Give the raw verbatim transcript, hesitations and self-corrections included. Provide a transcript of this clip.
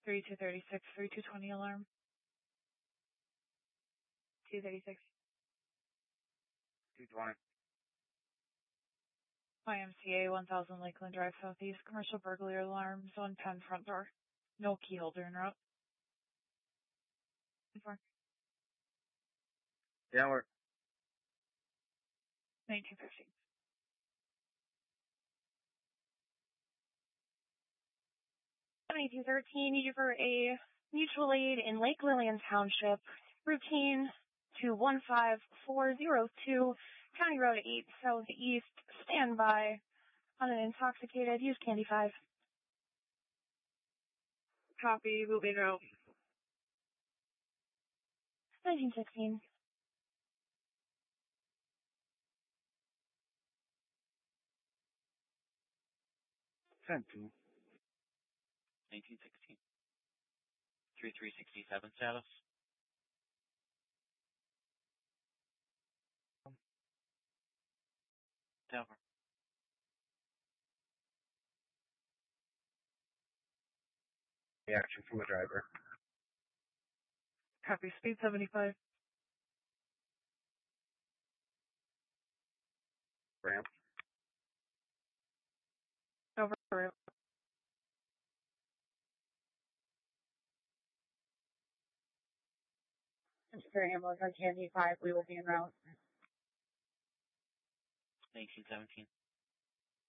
three two thirty-six, three two twenty alarm. two thirty-six. two twenty. Y M C A one thousand Lakeland Drive Southeast, commercial burglary alarm, zone ten front door. No key holder in route. Yeah, we're nineteen fifteen. nineteen thirteen, need you for a mutual aid in Lake Lillian Township, routine to one five four zero two, County Road eight Southeast, standby on an intoxicated, use Candy five. Copy, moving route. nineteen sixteen. ten two. nineteen sixteen. three three sixty-seven status. Tower. Reaction from a driver. Copy, speed seventy-five. Ramp. Over ramp. For ambulance on Candy five, we will be en route. nineteen seventeen.